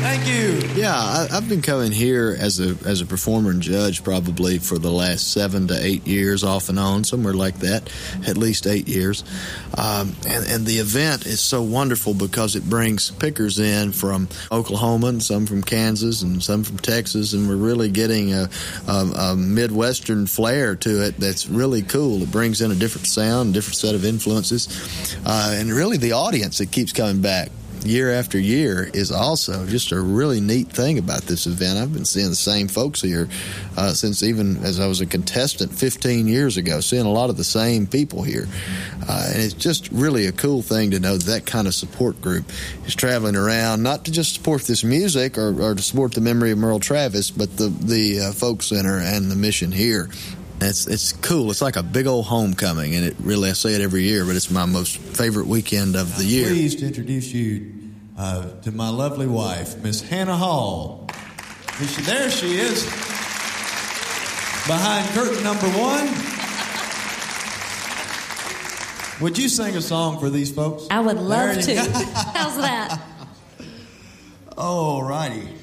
Thank you. Yeah, I've been coming here as a performer and judge probably for the last 7 to 8 years, off and on, somewhere like that, at least 8 years. And the event is so wonderful because it brings pickers in from Oklahoma and some from Kansas and some from Texas, and we're really getting a Midwestern flair to it that's really cool. It brings in a different sound, a different set of influences, and really the audience that keeps coming back year after year is also just a really neat thing about this event. I've been seeing the same folks here since even as I was a contestant 15 years ago, seeing a lot of the same people here. And it's just really a cool thing to know that kind of support group is traveling around, not to just support this music or to support the memory of Merle Travis, but the folk center and the mission here. It's cool. It's like a big old homecoming, and it really, I say it every year, but it's my most favorite weekend of the year. I'm pleased to introduce you to my lovely wife, Miss Hannah Hall. There she is, behind curtain number 1. Would you sing a song for these folks? I would love to. How's that? All righty.